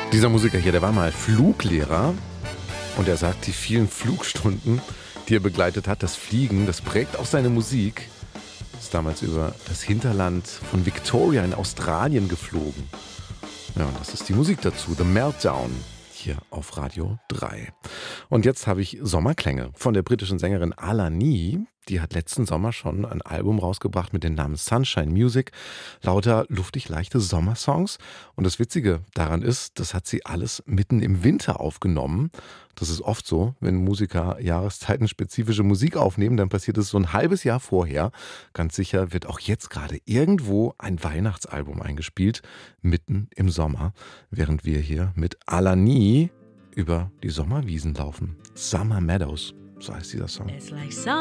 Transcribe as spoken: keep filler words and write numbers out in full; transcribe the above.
Dieser Musiker hier, der war mal Fluglehrer und er sagt, die vielen Flugstunden, die er begleitet hat, das Fliegen, das prägt auch seine Musik. Er ist damals über das Hinterland von Victoria in Australien geflogen. Ja, und das ist die Musik dazu, The Meltdown, hier auf Radio drei. Und jetzt habe ich Sommerklänge von der britischen Sängerin Alani. Die hat letzten Sommer schon ein Album rausgebracht mit dem Namen Sunshine Music. Lauter luftig leichte Sommersongs. Und das Witzige daran ist, das hat sie alles mitten im Winter aufgenommen. Das ist oft so, wenn Musiker jahreszeitenspezifische Musik aufnehmen, dann passiert es so ein halbes Jahr vorher. Ganz sicher wird auch jetzt gerade irgendwo ein Weihnachtsalbum eingespielt, mitten im Sommer, während wir hier mit Alani über die Sommerwiesen laufen. Summer Meadows, so heißt dieser Song.